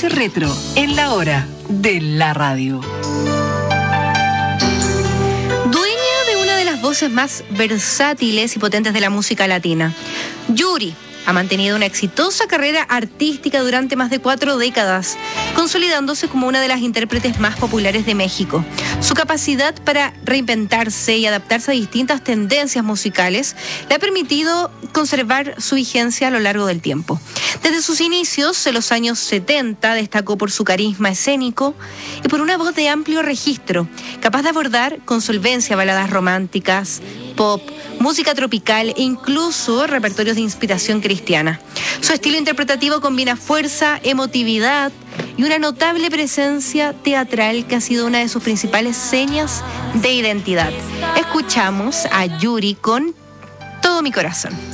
Espacio Retro en la hora de la radio. Dueña de una de las voces más versátiles y potentes de la música latina, Yuri ha mantenido una exitosa carrera artística durante más de 4 décadas, consolidándose como una de las intérpretes más populares de México. Su capacidad para reinventarse y adaptarse a distintas tendencias musicales le ha permitido conservar su vigencia a lo largo del tiempo. Desde sus inicios, en los años 70, destacó por su carisma escénico y por una voz de amplio registro, capaz de abordar con solvencia baladas románticas, pop, música tropical e incluso repertorios de inspiración cristiana. Su estilo interpretativo combina fuerza, emotividad y una notable presencia teatral que ha sido una de sus principales señas de identidad. Escuchamos a Yuri con Todo mi corazón.